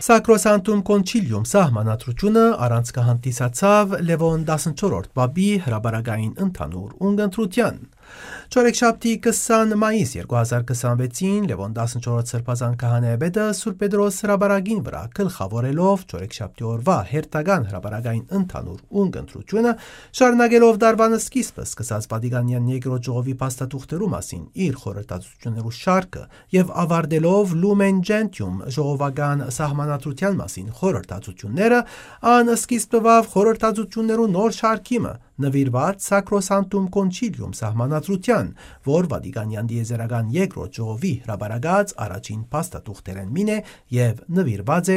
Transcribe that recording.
Sacrosanctum Concilium սահմանադրությունը առանցքահանդիսացավ Լևոն 14-րդ Պապի հրաբարագային ընդհանուր ունգընտրության։ Չորեքշաբթի 20 մայիս 2026-ին Լևոն 14-րդ սրբազան քահանայապետը Սուրբ Պետրոս հրաբարագին վրա գլխավորելով չորեքշաբթի օրվա հերթական հրաբարագային ընդհանուր ունգընտրությունը, շարունակելով դարվան սկիզբը սկսած Վատիկանյան երկրորդ ժողովի փաստաթուղթերու մասին իր խորհրդածություններու շարքը եւ ավարտելով Lumen Gentium ժողովական սահմանադրության մասին խորհրդածությունները, ան սկիզբ տվավ խորհրդածություններու նոր շարքիմը նվիրված Sacrosanctum Concilium սահմանադրության, որ Վատիկանյան դիեզերական երկրորդ ժողովի հրաբարագած առաջին փաստաթուղթերեն մին է եւ նվիրված